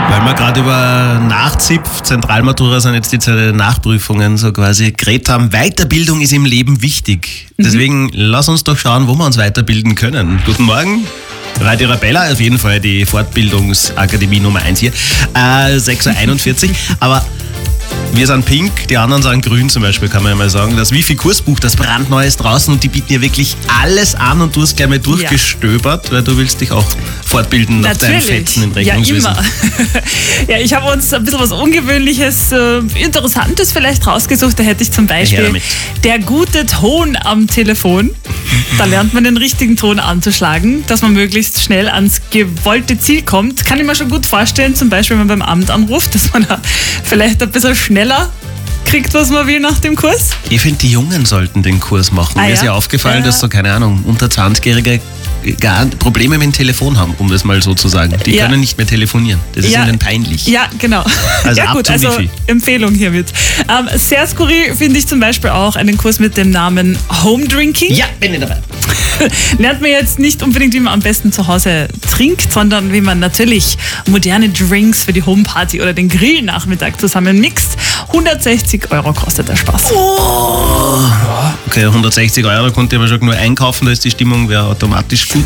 Weil wir gerade über Nachzipf, Zentralmatura sind jetzt die Nachprüfungen so quasi geredet haben. Weiterbildung ist im Leben wichtig. Deswegen lass uns doch schauen, wo wir uns weiterbilden können. Guten Morgen. Radio Arabella, auf jeden Fall die Fortbildungsakademie Nummer 1 hier. 6.41 Uhr. Aber wir sind pink, die anderen sind grün zum Beispiel, kann man ja mal sagen. Das Wifi-Kursbuch, das brandneu ist draußen und die bieten ja wirklich alles an und du hast gleich mal durchgestöbert, weil du willst dich auch fortbilden nach deinen Fetzen im Rechnungswesen. Ja, immer. Ja, ich habe uns ein bisschen was Ungewöhnliches, Interessantes vielleicht rausgesucht. Da hätte ich zum Beispiel der gute Ton am Telefon. Da lernt man den richtigen Ton anzuschlagen, dass man möglichst schnell ans gewollte Ziel kommt. Kann ich mir schon gut vorstellen, zum Beispiel, wenn man beim Amt anruft, dass man da vielleicht ein bisschen schneller kriegt, was man will nach dem Kurs. Ich finde, die Jungen sollten den Kurs machen. Mir ist ja aufgefallen, dass so, keine Ahnung, unter 20-Jährige gar Probleme mit dem Telefon haben, um das mal so zu sagen. Die können nicht mehr telefonieren. Das ist ihnen peinlich. Ja, genau. Also ja gut, also Wifi. Empfehlung hiermit. Sehr skurril finde ich zum Beispiel auch einen Kurs mit dem Namen Home Drinking. Ja, bin ich dabei. Lernt man jetzt nicht unbedingt, wie man am besten zu Hause trinkt, sondern wie man natürlich moderne Drinks für die Homeparty oder den Grillnachmittag zusammen mixt. 160 Euro kostet der Spaß. Oh. Okay, 160 Euro konnte ich aber schon nur einkaufen, da ist die Stimmung automatisch gut.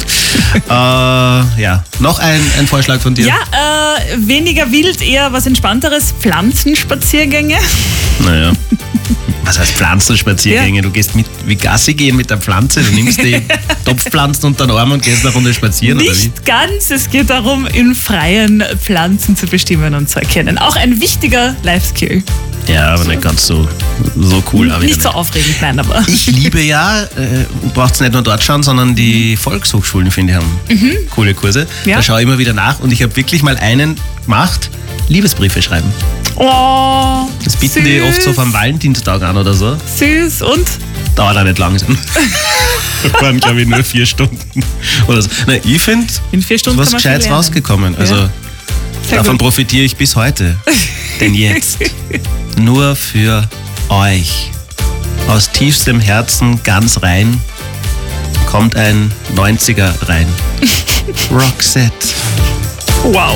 Ja, noch ein Vorschlag von dir? Ja, weniger wild, eher was Entspannteres. Pflanzenspaziergänge. Naja. Was heißt Pflanzenspaziergänge? Du gehst mit wie Gassi gehen mit der Pflanze, du nimmst die Topfpflanzen unter den Arm und gehst eine Runde spazieren, oder wie? Nicht ganz, es geht darum, in Freien Pflanzen zu bestimmen und zu erkennen. Auch ein wichtiger Life-Skill. Ja, aber nicht ganz so cool. Nicht so aufregend, nein, aber... Ich liebe ja, braucht es nicht nur dort schauen, sondern die Volkshochschulen, finde ich, haben coole Kurse. Ja. Da schaue ich immer wieder nach und ich habe wirklich mal einen gemacht, Liebesbriefe schreiben. Oh, Das bieten die oft so vom Valentinstag an oder so. Süß und? Dauert auch nicht lang. Das waren, glaube ich, nur 4 Stunden oder so. Nein, ich finde, in 4 Stunden was Gescheites rausgekommen. Also davon profitiere ich bis heute. Denn jetzt, nur für euch, aus tiefstem Herzen ganz rein, kommt ein 90er rein. Roxette. Wow.